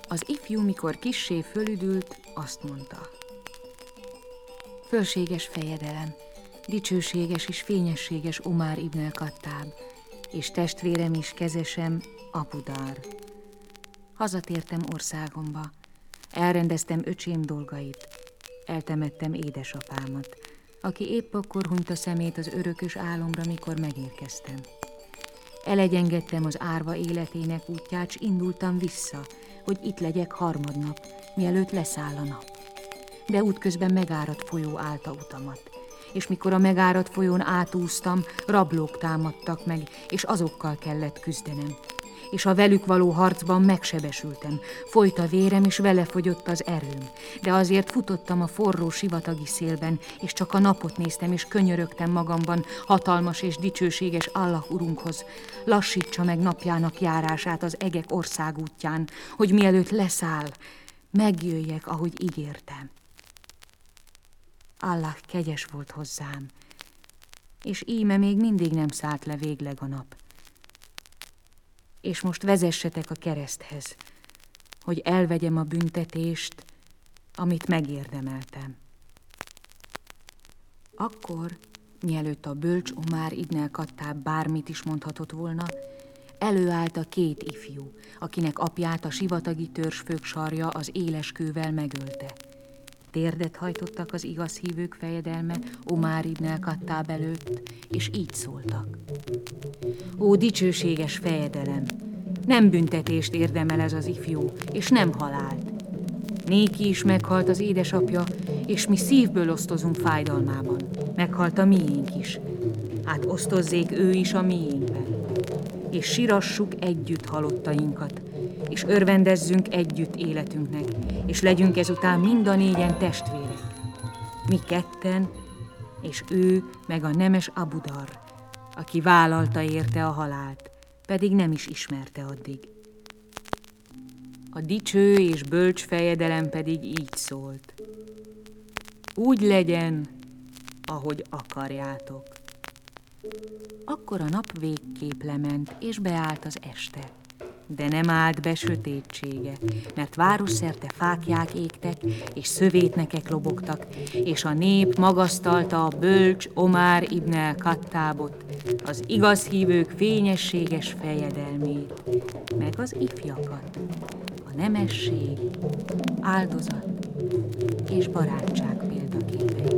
Az ifjú, mikor kissé fölüdült, azt mondta: Fölséges fejedelem, dicsőséges és fényességes Omár ibn el-Kattáb, és testvérem és kezesem Abu Dar. Hazatértem országomba, elrendeztem öcsém dolgait, eltemettem édesapámat, aki épp akkor hunyta szemét az örökös álomra, mikor megérkeztem. Elegyengedtem az árva életének útját, s indultam vissza, hogy itt legyek harmadnap, mielőtt leszáll a nap. De útközben megáradt folyó állta utamat, és mikor a megáradt folyón átúztam, rablók támadtak meg, és azokkal kellett küzdenem. És a velük való harcban megsebesültem, folyt a vérem, és vele fogyott az erőm. De azért futottam a forró sivatagi szélben, és csak a napot néztem, és könyörögtem magamban hatalmas és dicsőséges Allah Urunkhoz. Lassítsa meg napjának járását az egek országútján, hogy mielőtt leszáll, megjöjjek, ahogy ígértem. Allah kegyes volt hozzám, és íme még mindig nem szállt le végleg a nap. És most vezessetek a kereszthez, hogy elvegyem a büntetést, amit megérdemeltem. Akkor, mielőtt a bölcs Omár ibn el-Kattáb bármit is mondhatott volna, előállt a két ifjú, akinek apját a sivatagi törzsfők sarja az éles kővel megölte. Térdet hajtottak az igaz hívők fejedelme Omár ibn el-Kattáb előtt, és így szóltak: Ó, dicsőséges fejedelem! Nem büntetést érdemel ez az ifjú, és nem halált. Néki is meghalt az édesapja, és mi szívből osztozunk fájdalmában. Meghalt a miénk is. Hát osztozzék ő is a miénkben. És sirassuk együtt halottainkat, és örvendezzünk együtt életünknek, és legyünk ezután mind a négyen testvérek. Mi ketten, és ő meg a nemes Abu Dar, aki vállalta érte a halált, pedig nem is ismerte addig. A dicső és bölcs fejedelem pedig így szólt: Úgy legyen, ahogy akarjátok. Akkor a nap végképp lement, és beállt az este. De nem állt be sötétsége, mert városszerte fáklyák égtek, és szövétnekek lobogtak, és a nép magasztalta a bölcs Omár ibn el-Kattábot, az igaz hívők fényességes fejedelmét, meg az ifjakat, a nemesség, áldozat és barátság példaképeit.